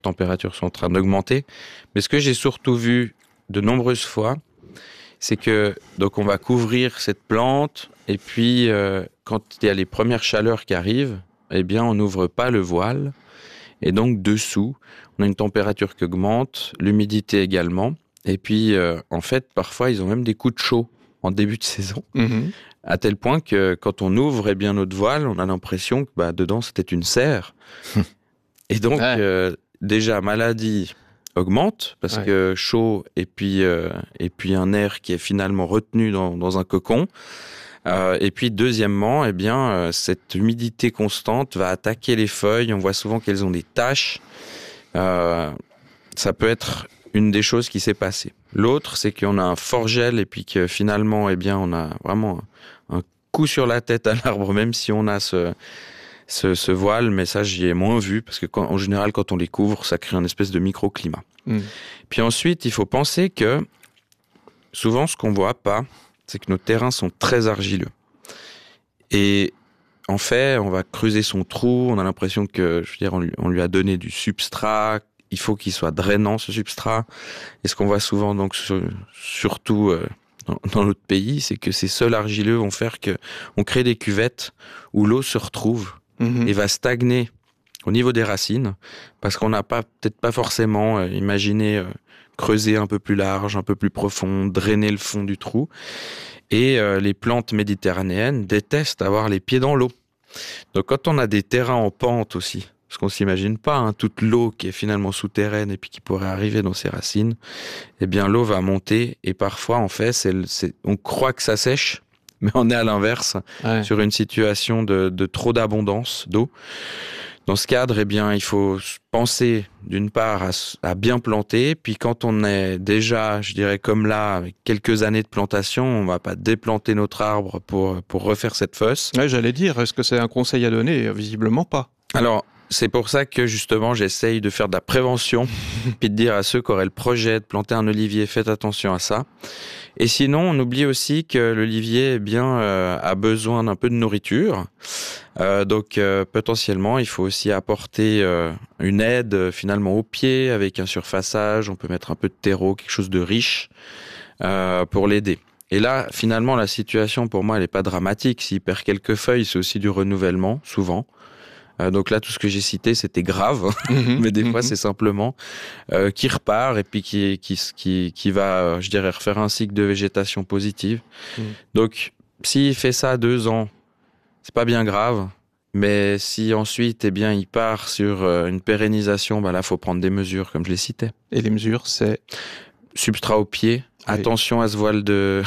températures sont en train d'augmenter. Mais ce que j'ai surtout vu de nombreuses fois, c'est que donc on va couvrir cette plante et puis quand il y a les premières chaleurs qui arrivent, eh bien on n'ouvre pas le voile et donc dessous on a une température qui augmente, l'humidité également et puis en fait parfois ils ont même des coups de chaud en début de saison à tel point que quand on ouvre eh bien notre voile, on a l'impression que dedans c'était une serre et donc déjà maladie augmente parce que chaud et puis un air qui est finalement retenu dans un cocon. Et puis deuxièmement, eh bien cette humidité constante va attaquer les feuilles. On voit souvent qu'elles ont des taches. Ça peut être une des choses qui s'est passée. L'autre, c'est qu'on a un fort gel et puis que finalement, eh bien, on a vraiment un coup sur la tête à l'arbre, même si on a ce voile, mais ça j'y ai moins vu parce que en général quand on les couvre ça crée un espèce de microclimat. Puis ensuite il faut penser que souvent ce qu'on voit pas c'est que nos terrains sont très argileux et en fait on va creuser son trou, on a l'impression que on lui a donné du substrat, il faut qu'il soit drainant ce substrat et ce qu'on voit souvent donc surtout dans notre pays c'est que ces sols argileux vont faire que on crée des cuvettes où l'eau se retrouve et va stagner au niveau des racines parce qu'on n'a peut-être pas forcément imaginé creuser un peu plus large, un peu plus profond, drainer le fond du trou. Et les plantes méditerranéennes détestent avoir les pieds dans l'eau. Donc quand on a des terrains en pente aussi, parce qu'on s'imagine pas toute l'eau qui est finalement souterraine et puis qui pourrait arriver dans ses racines, eh bien l'eau va monter et parfois en fait on croit que ça sèche. Mais on est à l'inverse, sur une situation de trop d'abondance d'eau. Dans ce cadre, eh bien, il faut penser d'une part à bien planter, puis quand on est déjà, je dirais comme là, avec quelques années de plantation, on va pas déplanter notre arbre pour refaire cette fosse. Ouais, j'allais dire, est-ce que c'est un conseil à donner ? Visiblement pas. Alors, c'est pour ça que justement j'essaye de faire de la prévention puis de dire à ceux qui auraient le projet de planter un olivier, faites attention à ça. Et sinon, on oublie aussi que l'olivier a besoin d'un peu de nourriture. Donc potentiellement, il faut aussi apporter une aide finalement au pied avec un surfaçage. On peut mettre un peu de terreau, quelque chose de riche pour l'aider. Et là, finalement, la situation pour moi, elle n'est pas dramatique. S'il perd quelques feuilles, c'est aussi du renouvellement, souvent. Donc là, tout ce que j'ai cité, c'était grave, mais des fois, c'est simplement qui repart et puis qui va, je dirais, refaire un cycle de végétation positive. Donc, s'il fait ça 2 ans, c'est pas bien grave. Mais si ensuite, eh bien, il part sur une pérennisation, là, faut prendre des mesures, comme je les citais. Et les mesures, c'est substrat au pied. Attention à ce voile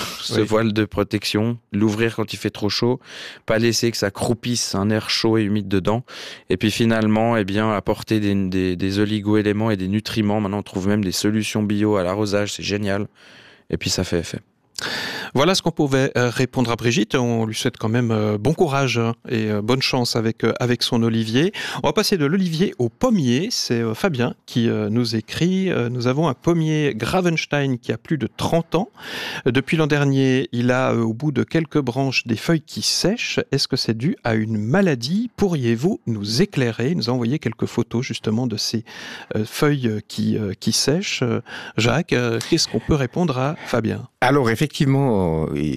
de protection, l'ouvrir quand il fait trop chaud, pas laisser que ça croupisse un air chaud et humide dedans. Et puis finalement, eh bien, apporter des oligo-éléments et des nutriments. Maintenant, on trouve même des solutions bio à l'arrosage, c'est génial. Et puis ça fait effet. Voilà ce qu'on pouvait répondre à Brigitte. On lui souhaite quand même bon courage et bonne chance avec son olivier. On va passer de l'olivier au pommier. C'est Fabien qui nous écrit. Nous avons un pommier Gravenstein qui a plus de 30 ans. Depuis l'an dernier, il a au bout de quelques branches des feuilles qui sèchent. Est-ce que c'est dû à une maladie ? Pourriez-vous nous éclairer ? Il nous a envoyé quelques photos justement de ces feuilles qui sèchent. Jacques, qu'est-ce qu'on peut répondre à Fabien ? Alors effectivement,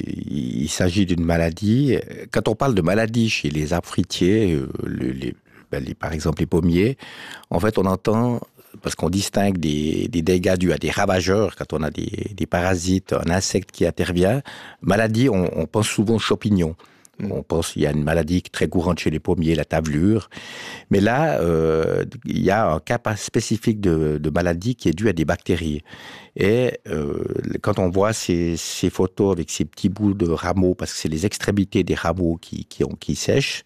il s'agit d'une maladie. Quand on parle de maladie chez les arbres fruitiers, par exemple les pommiers, en fait on entend, parce qu'on distingue des dégâts dus à des ravageurs, quand on a des parasites, un insecte qui intervient. Maladie, on pense souvent aux champignons. On pense qu'il y a une maladie très courante chez les pommiers, la tavelure. Mais là, il y a un cas spécifique de maladie qui est dû à des bactéries. Et quand on voit ces photos avec ces petits bouts de rameaux, parce que c'est les extrémités des rameaux qui sèchent,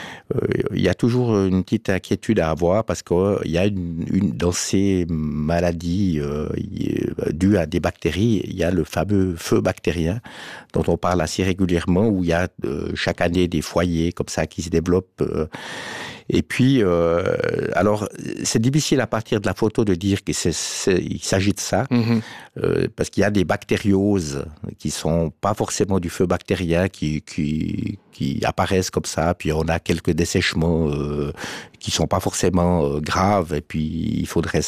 il y a toujours une petite inquiétude à avoir parce qu'il y a dans ces maladies dues à des bactéries, il y a le fameux feu bactérien dont on parle assez régulièrement, où il y a chaque année des foyers comme ça qui se développent. Et puis, alors, c'est difficile à partir de la photo de dire qu'il s'agit de ça, parce qu'il y a des bactérioses qui sont pas forcément du feu bactérien, qui apparaissent comme ça, puis on a quelques dessèchements qui sont pas forcément graves, et puis il faudrait